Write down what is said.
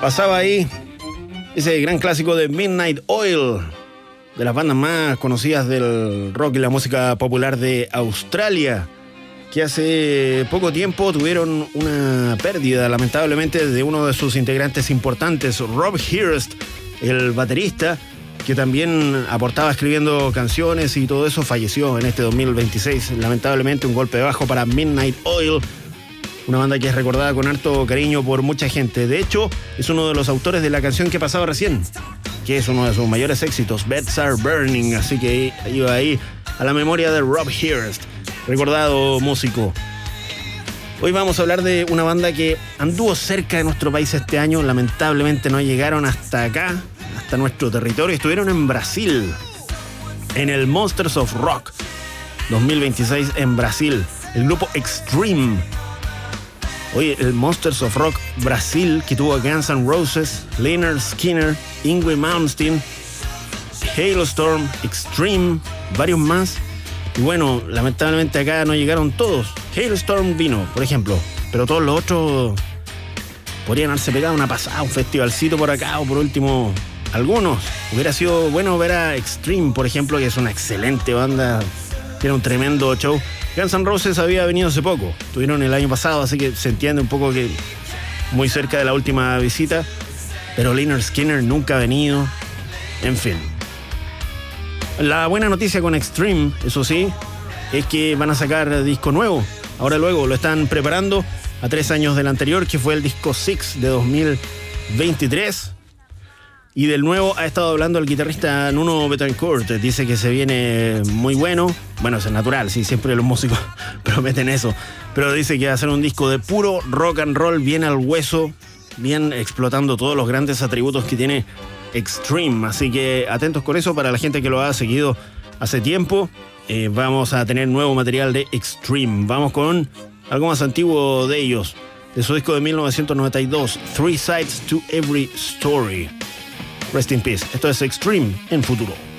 Pasaba ahí ese gran clásico de Midnight Oil, de las bandas más conocidas del rock y la música popular de Australia, que hace poco tiempo tuvieron una pérdida, lamentablemente, de uno de sus integrantes importantes, Rob Hirst, el baterista, que también aportaba escribiendo canciones y todo eso. Falleció en este 2026, lamentablemente. Un golpe bajo para Midnight Oil, una banda que es recordada con harto cariño por mucha gente. De hecho, es uno de los autores de la canción que pasaba recién, que es uno de sus mayores éxitos, Beds Are Burning. Así que iba ahí a la memoria de Rob Hirst, recordado músico. Hoy vamos a hablar de una banda que anduvo cerca de nuestro país este año. Lamentablemente no llegaron hasta acá, hasta nuestro territorio. Estuvieron en Brasil, en el Monsters of Rock 2026 en Brasil, el grupo Extreme. Oye, el Monsters of Rock Brasil, que tuvo a Guns N' Roses, Lynyrd Skynyrd, Yngwie Malmsteen, Halestorm, Extreme, varios más. Y bueno, lamentablemente acá no llegaron todos. Halestorm vino, por ejemplo, pero todos los otros podrían haberse pegado una pasada, un festivalcito por acá, o por último, algunos. Hubiera sido bueno ver a Extreme, por ejemplo, que es una excelente banda, tiene un tremendo show. Guns N' Roses había venido hace poco, estuvieron el año pasado, así que se entiende un poco que muy cerca de la última visita, pero Lynyrd Skynyrd nunca ha venido, en fin. La buena noticia con Extreme, eso sí, es que van a sacar disco nuevo. Ahora luego lo están preparando a 3 años del anterior, que fue el disco Six de 2023. Y del nuevo ha estado hablando el guitarrista Nuno Bettencourt. Dice que se viene muy bueno. Bueno, eso es natural, sí, siempre los músicos prometen eso. Pero dice que va a ser un disco de puro rock and roll, bien al hueso, bien explotando todos los grandes atributos que tiene Extreme. Así que atentos con eso para la gente que lo ha seguido hace tiempo. Vamos a tener nuevo material de Extreme. Vamos con algo más antiguo de ellos, de su disco de 1992, Three Sides to Every Story. Rest in peace. Esto es Extreme en Futuro.